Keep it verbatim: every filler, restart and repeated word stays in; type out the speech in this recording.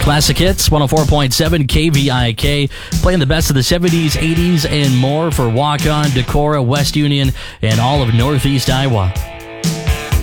Classic Hits, one oh four point seven K V I K, playing the best of the seventies, eighties, and more for Waukon, Decorah, West Union, and all of Northeast Iowa.